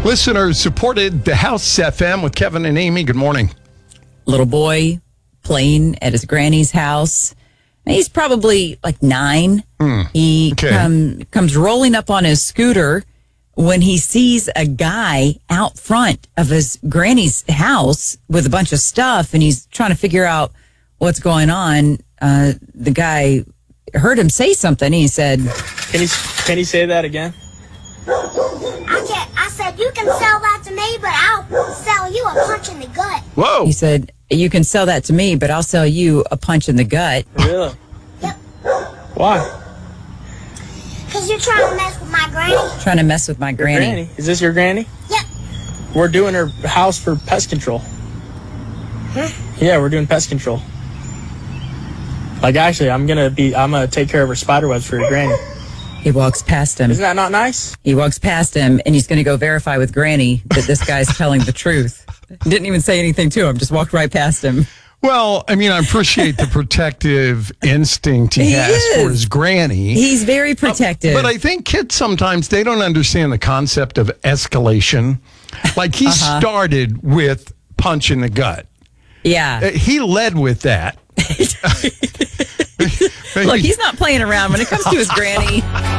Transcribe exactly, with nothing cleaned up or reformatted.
Listeners supported the House F M with Kevin and Amy. Good morning. Little boy playing at his granny's house. He's probably like nine. Mm, he okay. come, comes rolling up on his scooter when he sees a guy out front of his granny's house with a bunch of stuff, and he's trying to figure out what's going on. Uh, the guy heard him say something. He said, Can you, can you say that again? I, said, I said, you can sell that to me, but I'll sell you a punch in the gut. Whoa. he said, you can sell that to me, but I'll sell you a punch in the gut. Really? Yep. Why? Because you're trying to mess with my granny. Trying to mess with my granny. Granny? Is this your granny? Yep. We're doing her house for pest control. Huh? Yeah, we're doing pest control. Like, actually, I'm gonna be, I'm gonna take care of her spider webs for your granny. He walks past him. Isn't that not nice? He walks past him, and he's going to go verify with Granny that this guy's telling the truth. Didn't even say anything to him, just walked right past him. Well, I mean, I appreciate the protective instinct he, He has is. for his granny. He's very protective. But I think kids sometimes, they don't understand the concept of escalation. Like he Uh-huh. started with punch in the gut. yeah. Uh, He led with that. Look, he's not playing around when it comes to his granny.